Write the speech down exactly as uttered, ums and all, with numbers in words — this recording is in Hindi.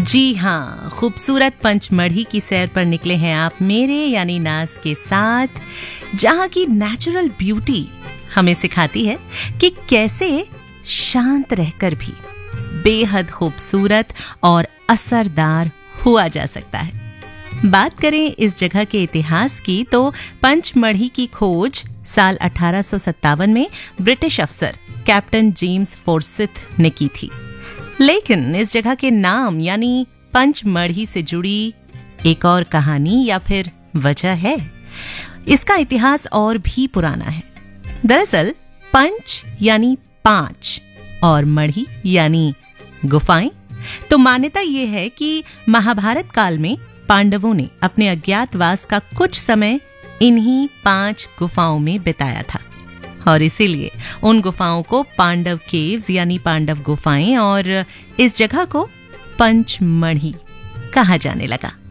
जी हाँ, खूबसूरत पंचमढ़ी की सैर पर निकले हैं आप मेरे यानी नाज के साथ, जहां की नेचुरल ब्यूटी हमें सिखाती है कि कैसे शांत रहकर भी बेहद खूबसूरत और असरदार हुआ जा सकता है। बात करें इस जगह के इतिहास की तो पंचमढ़ी की खोज साल अठारह सौ सत्तावन में ब्रिटिश अफसर कैप्टन जेम्स फोर्सिथ ने की थी। लेकिन इस जगह के नाम यानी पंचमढ़ी से जुड़ी एक और कहानी या फिर वजह है। इसका इतिहास और भी पुराना है। दरअसल पंच यानी पांच और मढ़ी यानी गुफाएं। तो मान्यता यह है कि महाभारत काल में पांडवों ने अपने अज्ञातवास का कुछ समय इन्हीं पांच गुफाओं में बिताया था और इसीलिए उन गुफाओं को पांडव केव्स यानी पांडव गुफाएं और इस जगह को पंचमढ़ी कहा जाने लगा।